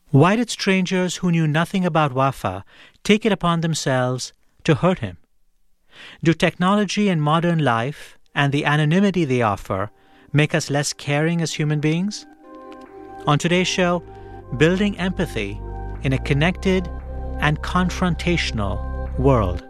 Why did strangers who knew nothing about Wafa take it upon themselves to hurt him? Do technology and modern life and the anonymity they offer make us less caring as human beings? On today's show, building empathy in a connected and confrontational world.